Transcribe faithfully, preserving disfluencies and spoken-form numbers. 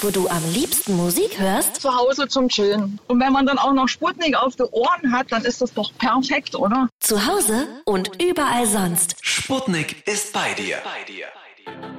wo du am liebsten Musik hörst? Zu Hause zum Chillen. Und wenn man dann auch noch Sputnik auf den Ohren hat, dann ist das doch perfekt, oder? Zu Hause und überall sonst. Sputnik ist bei dir. Bei dir.